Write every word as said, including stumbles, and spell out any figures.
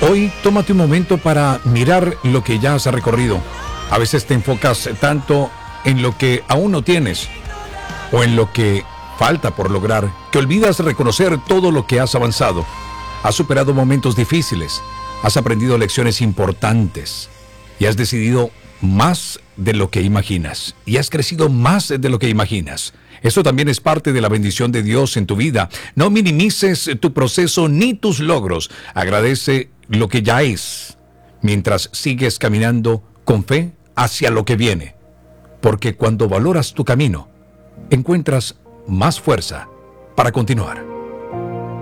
Hoy tómate un momento para mirar lo que ya has recorrido. A veces te enfocas tanto en lo que aún no tienes o en lo que falta por lograr, que olvidas reconocer todo lo que has avanzado. Has superado momentos difíciles, has aprendido lecciones importantes y has decidido más de lo que imaginas y has crecido más de lo que imaginas. Eso también es parte de la bendición de Dios en tu vida. No minimices tu proceso ni tus logros. Agradece lo que ya es, mientras sigues caminando con fe hacia lo que viene. Porque cuando valoras tu camino, encuentras más fuerza para continuar.